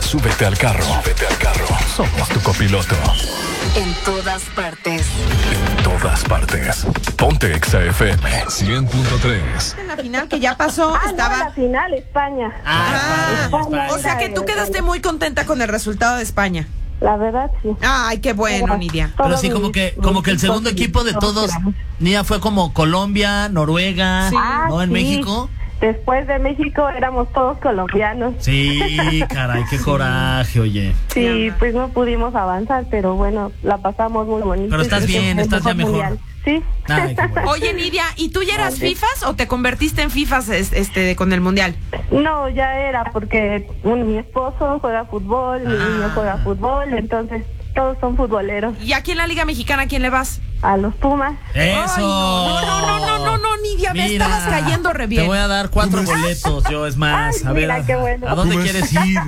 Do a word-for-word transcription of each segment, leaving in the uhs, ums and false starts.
Súbete al carro. Súbete al carro. Somos tu copiloto. En todas partes. En todas partes. Ponte Exa F M cien punto tres. En la final que ya pasó, Ah, estaba... no, la final, España. Ah, España o sea que tú era quedaste el- muy contenta con el resultado de España. La verdad, sí. Ay, qué bueno, Nidia. Pero sí, como que como que el segundo equipo de todos, Nia, fue como Colombia, Noruega, Sí. ¿no? En sí. México. Después de México éramos todos colombianos. Sí, caray, qué coraje, oye. Sí, pues no pudimos avanzar, pero bueno, la pasamos muy bonito. Pero estás Es el bien, estás ya mejor. mundial. Sí. Ay, qué bueno. Oye, Nidia, ¿y tú ya eras FIFAs o te convertiste en FIFAs es- este con el Mundial? No, ya era porque bueno, mi esposo juega fútbol, mi Ah. niño juega fútbol, entonces todos son futboleros. ¿Y aquí en la Liga Mexicana a quién le vas? A los Pumas. Eso. Ay, no, no, no, no, no, no, Nidia, me Mira, estabas cayendo re bien. Te voy a dar cuatro boletos, yo, es más. Ay, A ver, mira, qué bueno. ¿a dónde quieres ir?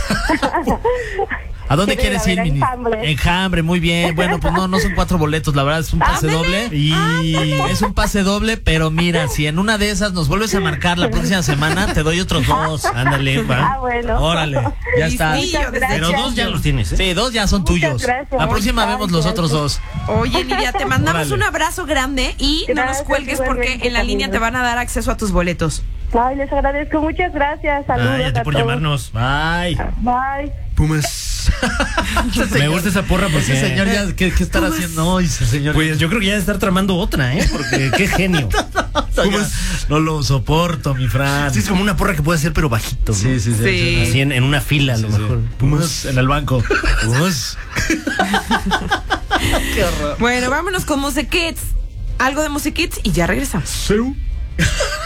¿A dónde Quiero quieres ir a ir, ver mi Enjambre. Enjambre, muy bien. Bueno, pues no, no son cuatro boletos, la verdad es un pase doble. Y es un pase doble, pero mira, si en una de esas nos vuelves a marcar la próxima semana, te doy otros dos. Ándale, va. Ah, bueno. Órale, ya está. Listillo, desde Pero chiquillo. dos ya los tienes, ¿eh? Sí, dos ya son Muchas tuyos. gracias. La próxima Muchas vemos los gracias. otros dos. Oye, Nidia, te mandamos Órale. un abrazo grande y no nos Gracias, cuelgues porque igualmente, en la línea amigos. te van a dar acceso a tus boletos. Ay, les agradezco, muchas gracias. Saludos Ay, a ti a por todos. llamarnos. Bye. Bye. Pumas. Me gusta esa porra porque... Ese señor ya, ¿qué, qué estará haciendo? No, ese señor. Pues yo creo que ya debe estar tramando otra, ¿eh? Porque qué genio. Pumas. No lo soporto, mi Fran. Sí, es como una porra que puede hacer, pero bajito, ¿no? Sí, sí, sí. Sí. Así en, en una fila, a lo mejor. Pumas en el banco. Pumas. Bueno, vámonos con Music Kids. Algo de Music Kids y ya regresamos. Seu.